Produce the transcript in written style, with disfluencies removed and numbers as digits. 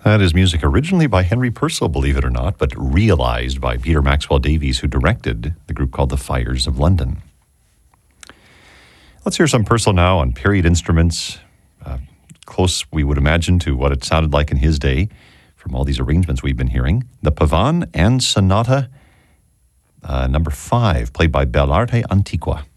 That is music originally by Henry Purcell, believe it or not, but realized by Peter Maxwell Davies, who directed the group called the Fires of London. Let's hear some Purcell now on period instruments, close, we would imagine, to what it sounded like in his day from all these arrangements we've been hearing. The Pavan and Sonata number 5, played by Bellarte Antiqua.